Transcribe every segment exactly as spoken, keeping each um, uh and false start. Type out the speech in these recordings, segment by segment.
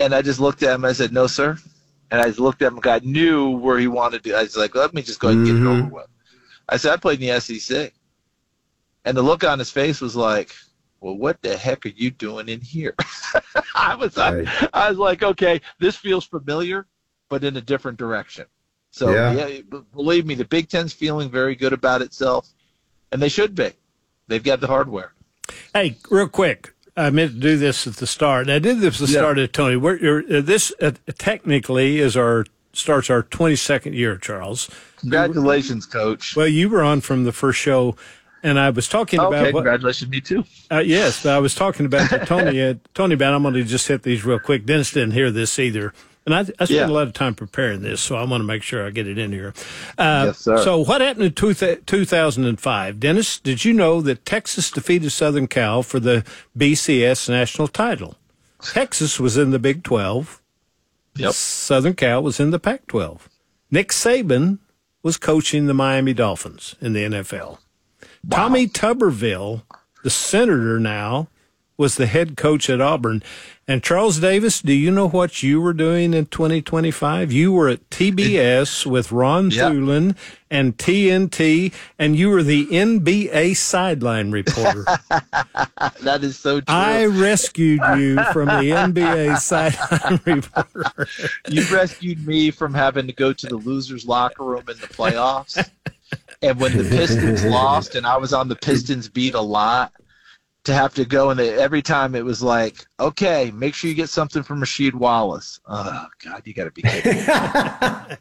And I just looked at him. I said, no, sir. And I just looked at him. I knew where he wanted to. I was like, let me just go ahead and get Mm-hmm. it over with. I said, I played in the S E C. And the look on his face was like, well, what the heck are you doing in here? I was Right. I, I was like, okay, this feels familiar, but in a different direction. So, Yeah. yeah, b- believe me, the Big Ten's feeling very good about itself, and they should be. They've got the hardware. Hey, real quick. I meant to do this at the start. I did this at the Yeah. start of Tony. We're, you're, uh, this uh, technically is our starts our twenty-second year, Charles. Congratulations, Coach. Well, you were on from the first show, and I was talking about Okay, what, congratulations, me too. uh, yes, but I was talking about the Tony. Uh, Tony, about I'm going to just hit these real quick. Dennis didn't hear this either. And I, I spent Yeah. a lot of time preparing this, so I want to make sure I get it in here. Uh, Yes, sir. So what happened in two, two thousand five? Dennis, did you know that Texas defeated Southern Cal for the B C S national title? Texas was in the Big twelve. Yep. Southern Cal was in the Pac twelve. Nick Saban was coaching the Miami Dolphins in the N F L. Tommy Tuberville, the senator now, was the head coach at Auburn. And Charles Davis, do you know what you were doing in twenty twenty-five? You were at T B S with Ron Yep. Thulin and T N T, and you were the N B A sideline reporter. That is so true. I rescued you from the N B A sideline reporter. You rescued me from having to go to the losers' locker room in the playoffs. And when the Pistons lost, and I was on the Pistons beat a lot, to have to go, and they, every time it was like, okay, make sure you get something from Rasheed Wallace. Oh, God, you got to be kidding me.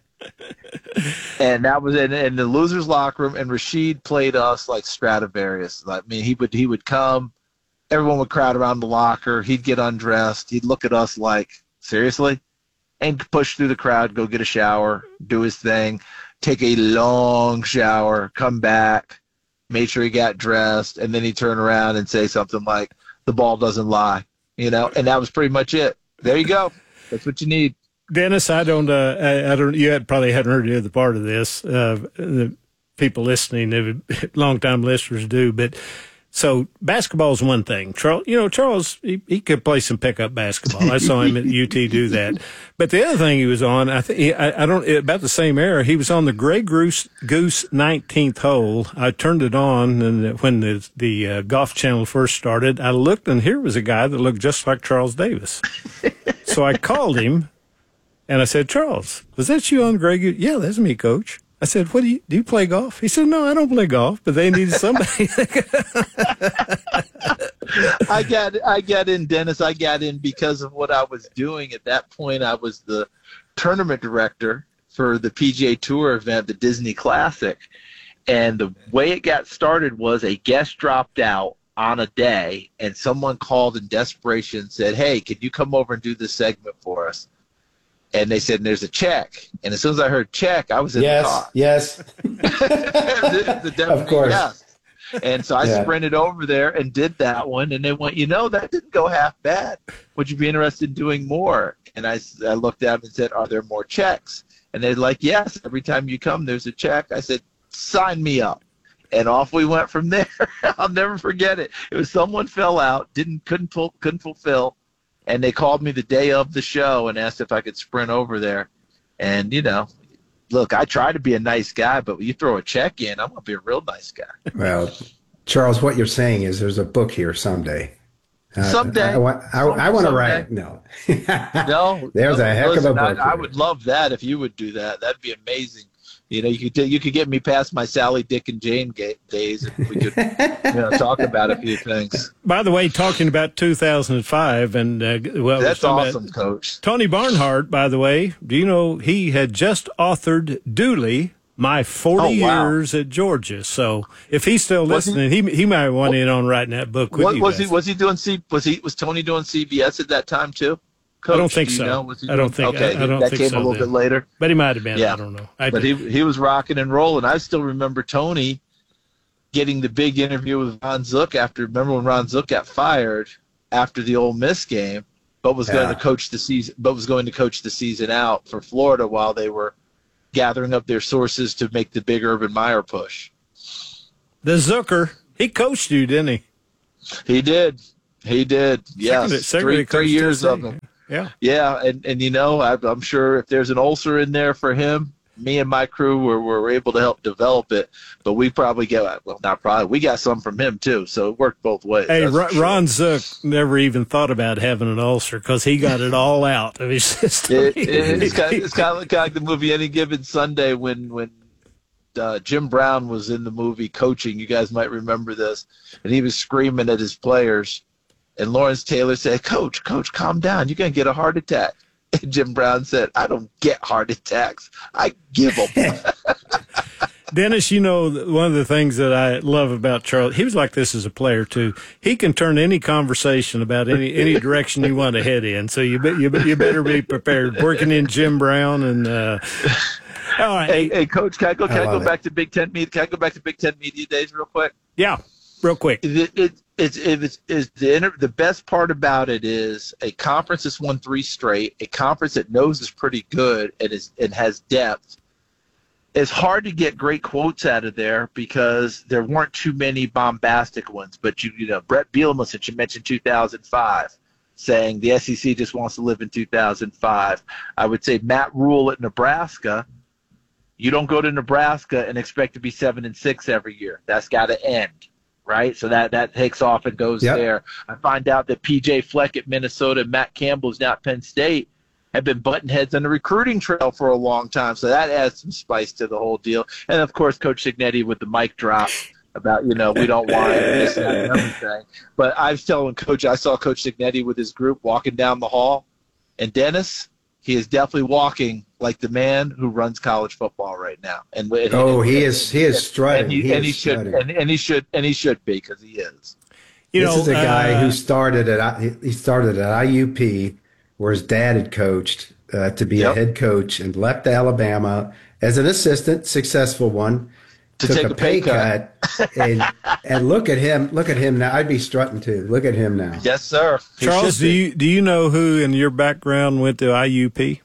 And that was in, in the losers' locker room, and Rasheed played us like Stradivarius. I mean, he would he would come, everyone would crowd around the locker, he'd get undressed, he'd look at us like, seriously? And push through the crowd, go get a shower, do his thing, take a long shower, come back, made sure he got dressed, and then he'd turn around and say something like, the ball doesn't lie, you know, and that was pretty much it. There you go. That's what you need. Dennis, I don't, uh, I, I don't, you had, probably hadn't heard the other part of this. Uh, the people listening, long-time listeners do, but so basketball is one thing. Charles, you know, Charles, he, he could play some pickup basketball. I saw him at U T do that. But the other thing he was on, I think, I, I don't, about the same era, he was on the Grey Goose, Goose nineteenth hole. I turned it on, and when the, the uh, Golf Channel first started, I looked, and here was a guy that looked just like Charles Davis. So I called him, and I said, Charles, was that you on Grey Goose? Yeah, that's me, Coach. I said, what do you, do you play golf? He said, no, I don't play golf, but they needed somebody. I got I got in, Dennis. I got in because of what I was doing. At that point, I was the tournament director for the P G A Tour event, the Disney Classic. And the way it got started was a guest dropped out on a day, and someone called in desperation and said, hey, can you come over and do this segment for us? And they said, there's a check. And as soon as I heard check, I was in yes, the car. Yes, the, the of course. Yes. And so I Yeah. sprinted over there and did that one. And they went, you know, that didn't go half bad. Would you be interested in doing more? And I, I looked at them and said, are there more checks? And they're like, yes, every time you come, there's a check. I said, sign me up. And off we went from there. I'll never forget it. It was someone fell out, didn't couldn't pull, couldn't fulfill. And they called me the day of the show and asked if I could sprint over there. And, you know, look, I try to be a nice guy, but when you throw a check in, I'm going to be a real nice guy. Well, Charles, what you're saying is there's a book here someday. Uh, Someday. I, I, want- I, I want to Someday. write it. No. No. There's no, a heck listen, of a book. I, I here. would love that if you would do that. That'd be amazing. You know, you could you could get me past my Sally, Dick, and Jane ga- days, and we could you know, talk about a few things. By the way, talking about two thousand five, and uh, well, That's talking awesome, about Coach. Tony Barnhart, by the way, do you know he had just authored Dooley, My forty Oh, wow. Years at Georgia. So if he's still Was he- listening, he he, might want in on writing that book. What, you was he guys? was he doing? C, was he was Tony doing C B S at that time too? Coach, I don't think do you so. know? Was he I don't doing- think- Okay, I- I don't that think came so a little then. bit later. But he might have been. Yeah. I don't know. I But did. he he was rocking and rolling. I still remember Tony getting the big interview with Ron Zook after. Remember when Ron Zook got fired after the Ole Miss game, but was going Yeah. to coach the season, but was going to coach the season out for Florida while they were gathering up their sources to make the big Urban Meyer push. The Zucker, he coached you, didn't he? He did. He did. Yes. Second- second three he coached three years of Tennessee. them. Yeah. Yeah, and, and you know, I, I'm sure if there's an ulcer in there for him, me and my crew were, were able to help develop it. But we probably get, well, not probably, we got some from him too. So it worked both ways. Hey, Ron, sure. Ron Zook never even thought about having an ulcer because he got it all out of his system. It, it, it's, kind of, it's kind of like, kind of like the movie Any Given Sunday when when uh, Jim Brown was in the movie coaching. You guys might remember this, and he was screaming at his players. And Lawrence Taylor said, "Coach, coach, calm down. You're gonna get a heart attack." And Jim Brown said, "I don't get heart attacks. I give them." Dennis, you know, one of the things that I love about Charles, he was like this as a player too. He can turn any conversation about any any direction you want to head in. So you be, you, be, you better be prepared. Working in Jim Brown and uh, all right. Hey, hey, Coach, can I go? Can I, I go it. back to Big Ten media? Can I go back to Big Ten media days real quick? Yeah, real quick. It, it, it's it's is the inter, the best part about it is a conference that's won three straight, a conference that knows is pretty good and is and has depth. It's hard to get great quotes out of there because there weren't too many bombastic ones. But you you know Brett Bielema, since you mentioned two thousand five, saying the S E C just wants to live in two thousand five. I would say Matt Rule at Nebraska. You don't go to Nebraska and expect to be seven and six every year. That's got to end. Right, so that, that takes off and goes Yep. there. I find out that P J Fleck at Minnesota and Matt Campbell, who's now at Penn State, have been button heads on the recruiting trail for a long time. So that adds some spice to the whole deal. And, of course, Coach Signetti with the mic drop about, you know, we don't want this and that and everything. But I was telling Coach, I saw Coach Signetti with his group walking down the hall. And Dennis, he is definitely walking like the man who runs college football right now. And, and Oh, and, he is he is strutting. and he, he and is he should strutting. and, and he should and he should be because he is. You this know, is a guy uh, who started at I- he started at I U P, where his dad had coached uh, to be Yep. a head coach, and left Alabama as an assistant, successful one. To took take a a pay pay cut, and and look at him, look at him now. I'd be strutting too. Look at him now. Yes, sir. He Charles, should do be. you do you know who in your background went to I U P?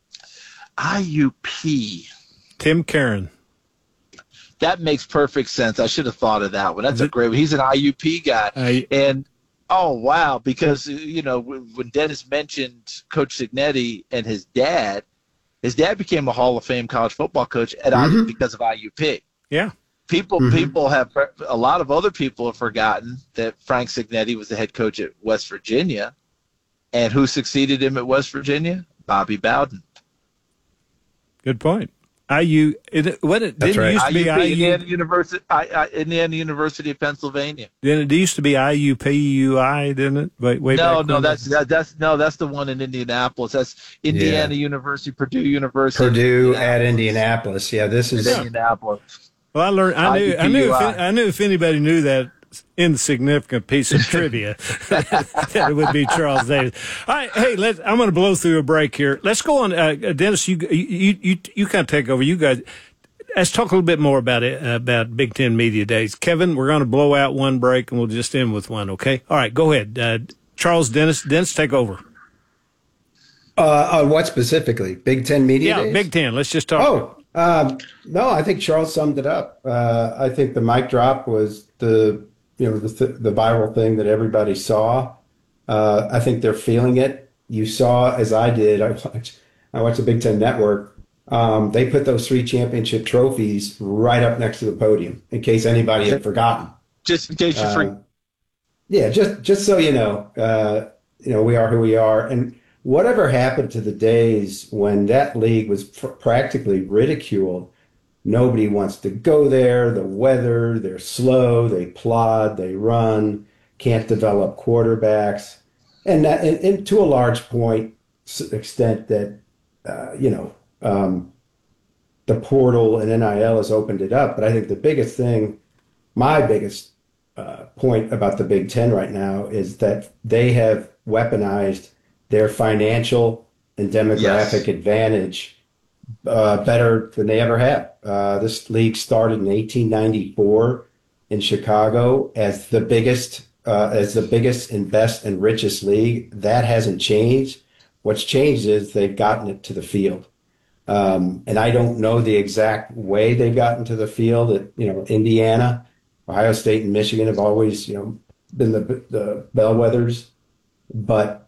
I U P. Tim Karen. That makes perfect sense. I should have thought of that one. That's a great one. He's an I U P guy. I- and, oh, wow, because, you know, when Dennis mentioned Coach Signetti and his dad, his dad became a Hall of Fame college football coach at I U P because of I U P. Yeah. People, Mhm. people have a lot of other people have forgotten that Frank Signetti was the head coach at West Virginia, and who succeeded him at West Virginia? Bobby Bowden. Good point. I U it what it That's didn't right. used to be I U P, I U Indiana University, I, I, Indiana University of Pennsylvania. didn't it used to be I U P U I, didn't it? Wait, way No, back no, when? that's that, that's no, that's the one in Indianapolis. That's Indiana University, Purdue University, Purdue at Indianapolis. Yeah, this is Indianapolis. Well, I learned. I knew. I knew. If, I U P U I. I knew if anybody knew that insignificant piece of trivia, that it would be Charles Davis. All right, hey, let I'm going to blow through a break here. Let's go on, uh, Dennis. You you you you kind of take over. You guys, let's talk a little bit more about it, uh, about Big Ten Media Days. Kevin, we're going to blow out one break and we'll just end with one. Okay. All right, go ahead, uh, Charles. Dennis. Dennis, take over. uh, uh, what specifically? Big Ten Media Yeah, Days? Big Ten. Let's just talk. Oh, um, no, I think Charles summed it up. Uh, I think the mic drop was the you know the th- the viral thing that everybody saw. Uh, I think they're feeling it. You saw, as I did. I watched, I watched the Big Ten Network. Um, they put those three championship trophies right up next to the podium, in case anybody had forgotten. Just in case you Uh, forget. Yeah, just just so you know, uh, you know, we are who we are, and whatever happened to the days when that league was pr- practically ridiculed. Nobody wants to go there. The weather, they're slow, they plod, they run, can't develop quarterbacks, and that, and, and to a large point, s- extent that, uh, you know, um, the portal and N I L has opened it up. But I think the biggest thing, my biggest uh, point about the Big Ten right now is that they have weaponized their financial and demographic Yes. advantage uh, better than they ever have. Uh, this league started in eighteen ninety-four in Chicago as the biggest, uh, as the biggest and best and richest league. That hasn't changed. What's changed is they've gotten it to the field. Um, and I don't know the exact way they've gotten to the field. At, you know, Indiana, Ohio State, and Michigan have always, you know, been the the bellwethers. But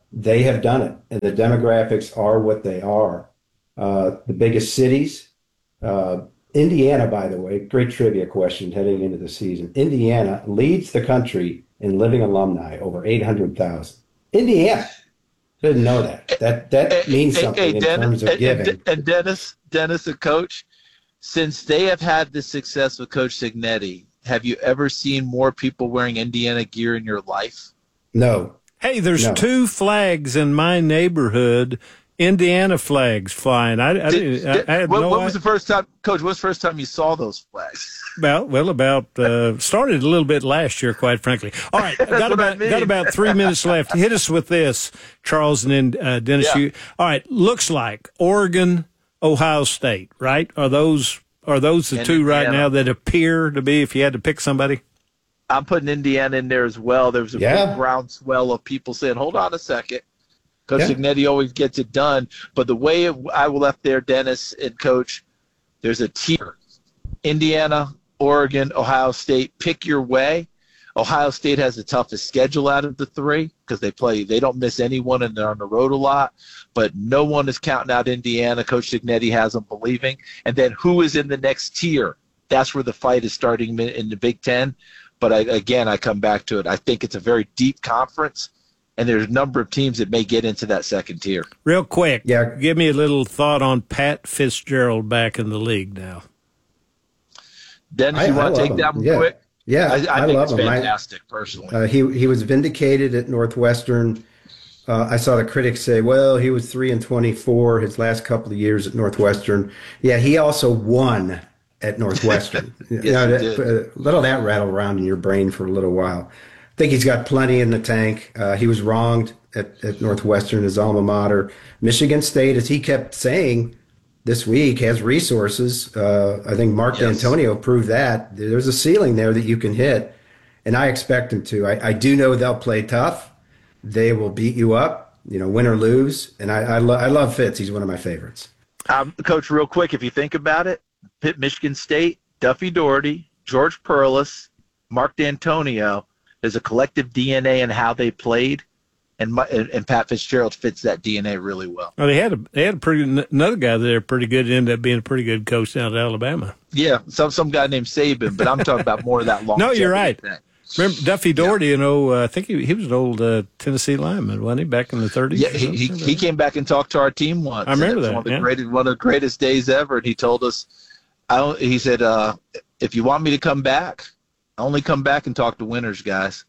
they have done it, and the demographics are what they are. Uh, the biggest cities, uh, Indiana, by the way, great trivia question heading into the season. Indiana leads the country in living alumni, over eight hundred thousand. Indiana. Didn't know that. That that means Hey, something hey, in Dennis, terms of and, giving. and, and Dennis, Dennis, and Coach, since they have had this success with Coach Cignetti, have you ever seen more people wearing Indiana gear in your life? No. Hey, there's No. two flags in my neighborhood, Indiana flags flying. I, I, Did- didn't, I, did- I had when, no when was idea. the first time, Coach? When was the first time you saw those flags? About well, about uh, started a little bit last year, quite frankly. All right, got what I about mean. got about three minutes left. Hit us with this, Charles and then uh, Dennis. Yeah. You all right? Looks like Oregon, Ohio State, right? Are those are those the And two right Indiana. now that appear to be? If you had to pick somebody, I'm putting Indiana in there as well. There was a Yeah. big groundswell of people saying, "Hold on a second." Coach Yeah. Cignetti always gets it done, but the way it, I left there, Dennis and Coach, there's a tier: Indiana, Oregon, Ohio State. Pick your way. Ohio State has the toughest schedule out of the three because they play. They don't miss anyone and they're on the road a lot. But no one is counting out Indiana. Coach Cignetti has them believing. And then who is in the next tier? That's where the fight is starting in the Big Ten. But I, again, I come back to it. I think it's a very deep conference, and there's a number of teams that may get into that second tier. real quick. Yeah. Give me a little thought on Pat Fitzgerald back in the league now. Dennis, I- you I want to love take him. that one Yeah. quick? Yeah, I, I, I think love it's him. I- fantastic, personally. Uh, he he was vindicated at Northwestern. Uh, I saw the critics say, "Well, he was three and twenty-four his last couple of years at Northwestern." Yeah, he also won at Northwestern. Yes, You know, he that- did. uh, let all that rattle around in your brain for a little while. I think he's got plenty in the tank. Uh, he was wronged at, at Northwestern, his alma mater. Michigan State, as he kept saying this week, has resources. Uh, I think Mark Yes. D'Antonio proved that. There's a ceiling there that you can hit. And I expect them to. I, I do know they'll play tough. They will beat you up, you know, win or lose. And I I, lo- I love Fitz. He's one of my favorites. Um, Coach, real quick, if you think about it, Pitt, Michigan State, Duffy Doherty, George Perlis, Mark D'Antonio, there's a collective D N A in how they played, and, my, and and Pat Fitzgerald fits that D N A really well. Well, they had a they had a pretty another guy there pretty good. Ended up being a pretty good coach down at Alabama. Yeah, some some guy named Saban, but I'm talking about more of that long. No, you're right. Remember Duffy Doherty? You know, uh, I think he he was an old uh, Tennessee lineman, wasn't he, back in the thirties? Yeah, he, he he came back and talked to our team once. I remember and it was that, One of the yeah. greatest one of the greatest days ever. And he told us, I don't, he said, uh, if you want me to come back, only come back and talk to winners, guys.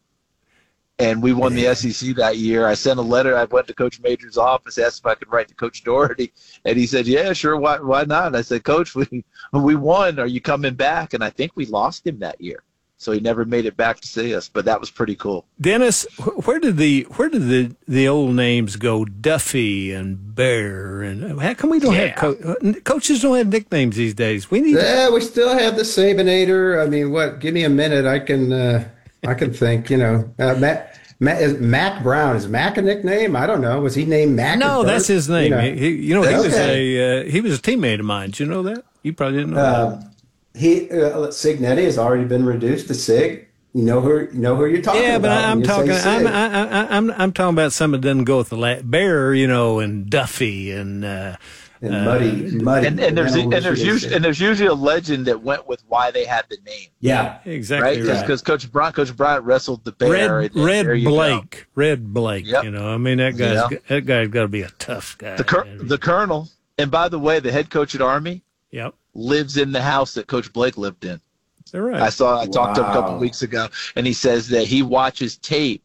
And we won the S E C that year. I sent a letter. I went to Coach Major's office, asked if I could write to Coach Doherty, and he said, "Yeah, sure. Why? Why not?" And I said, "Coach, we we won. Are you coming back?" And I think we lost him that year, so he never made it back to see us. But that was pretty cool. Dennis, wh- where did the where did the, the old names go? Duffy and Bear, and how come we don't Yeah. have co- uh, coaches don't have nicknames these days? We need. Yeah, we still have the Sabinator. I mean, what? Give me a minute. I can uh, I can think. You know, uh, Matt. Matt, is Mac Brown, is Mac a nickname? I don't know. Was he named Mac? No, at that's birth? his name. You know, He, he- you know, he was Okay. a uh, he was a teammate of mine. Did you know that? You probably didn't know Uh, that. he uh, Signetti has already been reduced to Sig. You know who you know who you're talking Yeah, but about. I'm when you say talking. I'm, Sig. I, I, I'm I'm talking about something that doesn't go with the la- Bear, you know, and Duffy and. Uh, and muddy, muddy. And and there's Michigan and there's usually State. and there's usually a legend that went with why they had the name, yeah, exactly right? right. Because Coach Bryant, Coach Bryant wrestled the bear. Red, and, and Red there you go. Blake, Red Blake. Yep. You know, I mean that guy's Yeah. that guy's got to be a tough guy. The cur- man. the colonel, and by the way, the head coach at Army Yep, lives in the house that Coach Blake lived in. they're right. I saw. I talked to him a couple Wow. weeks ago, and he says that he watches tape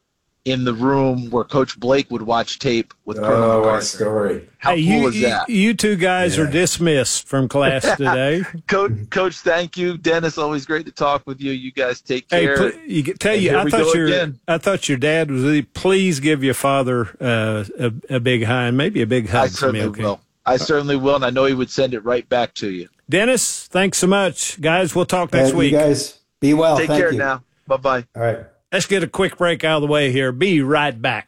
in the room where Coach Blake would watch tape with Colonel Oh, what a MacArthur. story! How hey, cool you, is that? You, you two guys Yeah. are dismissed from class today. Coach, Coach, thank you, Dennis. Always great to talk with you. You guys take Hey, care. pl- you get- tell And you, here I we thought go your again. I thought your dad was. Really, please give your father uh, a, a big hi and maybe a big hug I for me. certainly Okay, will. I certainly will, and I know he would send it right back to you. Dennis, thanks so much, guys. We'll talk next Uh, week. You guys be well. Take Thank care you. now. Bye bye. All right. Let's get a quick break out of the way here. Be right back.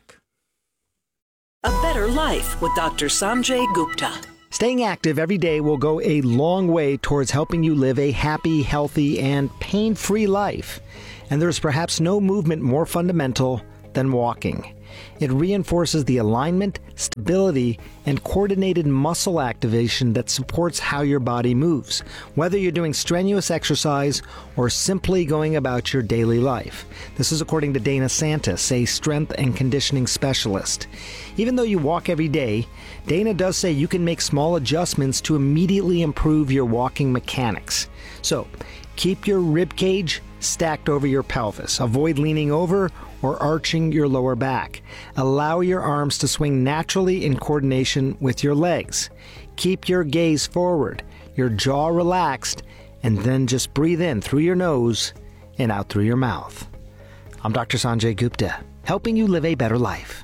A Better Life with Doctor Sanjay Gupta. Staying active every day will go a long way towards helping you live a happy, healthy, and pain-free life. And there's perhaps no movement more fundamental than walking. It reinforces the alignment, stability, and coordinated muscle activation that supports how your body moves, whether you're doing strenuous exercise or simply going about your daily life. This is according to Dana Santis, a strength and conditioning specialist. Even though you walk every day, Dana does say you can make small adjustments to immediately improve your walking mechanics. So, keep your rib cage stacked over your pelvis. Avoid leaning over or arching your lower back. Allow your arms to swing naturally in coordination with your legs. Keep your gaze forward, your jaw relaxed, and then just breathe in through your nose and out through your mouth. I'm Doctor Sanjay Gupta, helping you live a better life.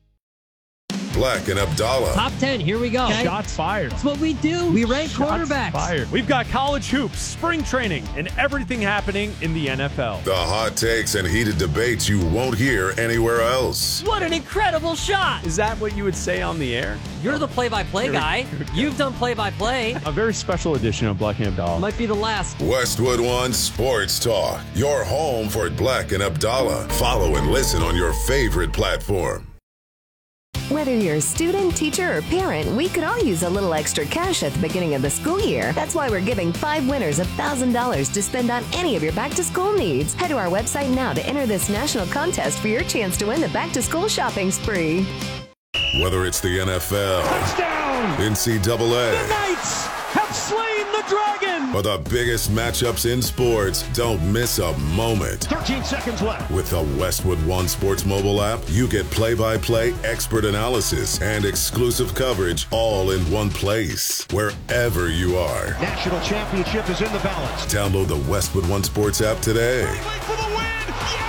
Black and Abdallah. Top ten, here we go. Okay. Shots fired. That's what we do. We rank Shots quarterbacks. Fired. We've got college hoops, spring training, and everything happening in the N F L. The hot takes and heated debates you won't hear anywhere else. What an incredible shot. Is that what you would say on the air? You're the play-by-play guy. You've done play-by-play. A very special edition of Black and Abdallah. Might be the last. Westwood One Sports Talk. Your home for Black and Abdallah. Follow and listen on your favorite platform. Whether you're a student, teacher, or parent, we could all use a little extra cash at the beginning of the school year. That's why we're giving five winners one thousand dollars to spend on any of your back-to-school needs. Head to our website now to enter this national contest for your chance to win the back-to-school shopping spree. Whether it's the N F L, Touchdown! N C double A, The Knights have slain the dragon! or the biggest matchups in sports, don't miss a moment. thirteen seconds left. With the Westwood One Sports mobile app, you get play-by-play, expert analysis, and exclusive coverage all in one place, wherever you are. National championship is in the balance. Download the Westwood One Sports app today. For the win!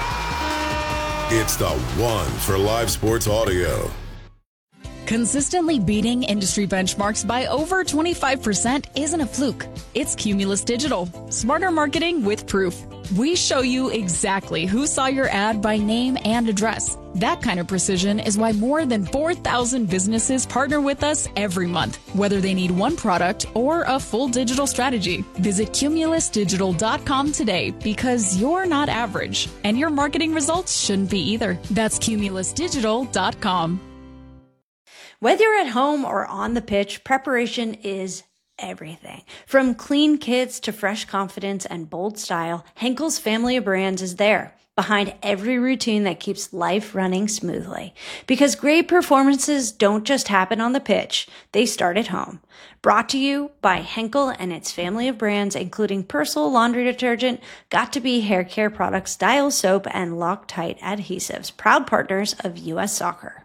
Yeah! It's the one for live sports audio. Consistently beating industry benchmarks by over twenty-five percent isn't a fluke. It's Cumulus Digital. Smarter marketing with proof. We show you exactly who saw your ad by name and address. That kind of precision is why more than four thousand businesses partner with us every month, whether they need one product or a full digital strategy. Visit cumulus digital dot com today because you're not average, and your marketing results shouldn't be either. That's cumulus digital dot com. Whether you're at home or on the pitch, preparation is everything. From clean kits to fresh confidence and bold style, Henkel's family of brands is there, behind every routine that keeps life running smoothly. Because great performances don't just happen on the pitch, they start at home. Brought to you by Henkel and its family of brands, including Persil laundry detergent, Got2b hair care products, Dial soap, and Loctite adhesives, proud partners of U S Soccer.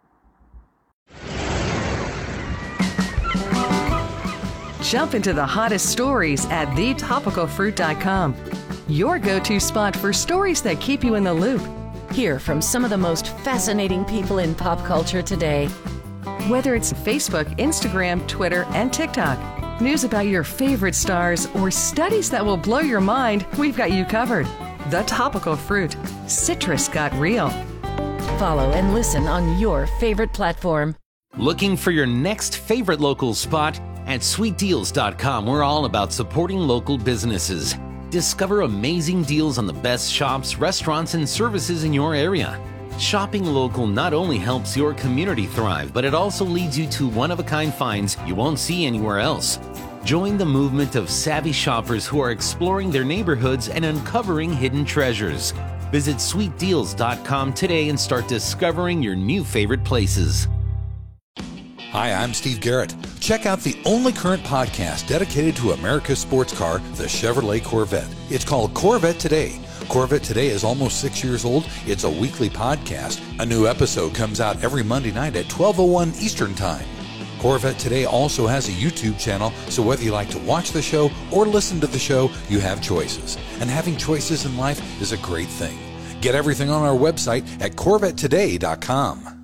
Jump into the hottest stories at the topical fruit dot com. Your go-to spot for stories that keep you in the loop. Hear from some of the most fascinating people in pop culture today. Whether it's Facebook, Instagram, Twitter, and TikTok, news about your favorite stars, or studies that will blow your mind, we've got you covered. The Topical Fruit. Citrus got real. Follow and listen on your favorite platform. Looking for your next favorite local spot? At sweet deals dot com, we're all about supporting local businesses. Discover amazing deals on the best shops, restaurants, and services in your area. Shopping local not only helps your community thrive, but it also leads you to one-of-a-kind finds you won't see anywhere else. Join the movement of savvy shoppers who are exploring their neighborhoods and uncovering hidden treasures. Visit sweet deals dot com today and start discovering your new favorite places. Hi, I'm Steve Garrett. Check out the only current podcast dedicated to America's sports car, the Chevrolet Corvette. It's called Corvette Today. Corvette Today is almost six years old. It's a weekly podcast. A new episode comes out every Monday night at twelve oh one Eastern Time. Corvette Today also has a YouTube channel, so whether you like to watch the show or listen to the show, you have choices. And having choices in life is a great thing. Get everything on our website at corvette today dot com.